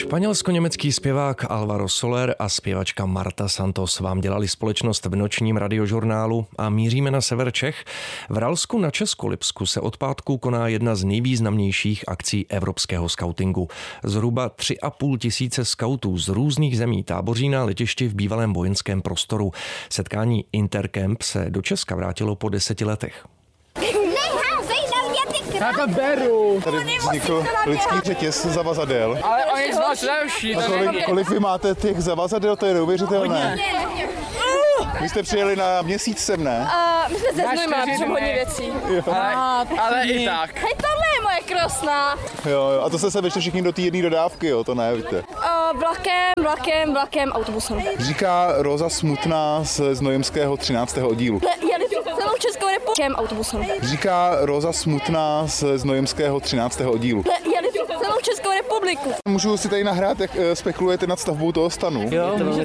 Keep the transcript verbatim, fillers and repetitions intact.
Španělsko-německý zpěvák Álvaro Soler a zpěvačka Marta Santos vám dělali společnost v nočním radiožurnálu a míříme na sever Čech. V Ralsku na Českolipsku se od pátku koná jedna z nejvýznamnějších akcí evropského skautingu. Zhruba tři a půl tisíce skautů z různých zemí táboří na letišti v bývalém vojenském prostoru. Setkání Intercamp se do Česka vrátilo po deseti letech. Já to beru. Tady vznikl lidský řetěz zavazadel. Ale oni z vás lepší. A kolik, kolik vy máte těch zavazadel, to je neuvěřitelné. Vy jste přijeli na měsíc sem, ne? Uh, my jsme ze Znojma, protože hodně věcí. Ale, ale i tak. Hej, tohle je moje krásná. Jo, jo, a to jste se vešli všichni do té jedné dodávky, jo, to ne, víte. Uh, vlakem, vlakem, vlakem, autobusem. Říká Roza Smutná z Znojemského třináctého oddílu. Jeli celou Českou republiku autobusem. Říká Roza Smutná z Znojemského třináctého oddílu. Jeli celou Českou republiku. Můžu si tady nahrát, jak spekulujete nad stavbou toho stanu? Jo,